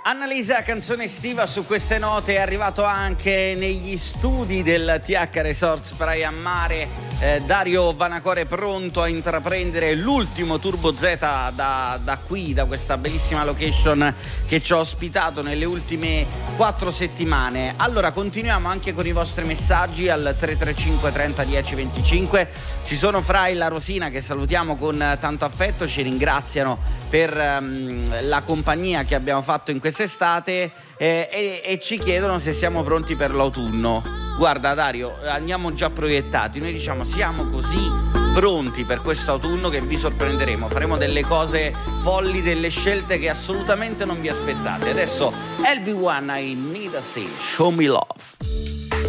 Annalisa, canzone estiva. Su queste note è arrivato anche negli studi del TH Resorts Praia Mare Dario Vanacore, pronto a intraprendere l'ultimo Turbo Z da qui, da questa bellissima location che ci ha ospitato nelle ultime 4 settimane. Allora continuiamo anche con i vostri messaggi al 335 30 10 25. Ci sono Fra e la Rosina che salutiamo con tanto affetto, ci ringraziano per la compagnia che abbiamo fatto in quest'estate e ci chiedono se siamo pronti per l'autunno. Guarda Dario, andiamo già proiettati, noi diciamo siamo così pronti per questo autunno che vi sorprenderemo, faremo delle cose folli, delle scelte che assolutamente non vi aspettate. Adesso LB1, I Need a Say, Show Me Love.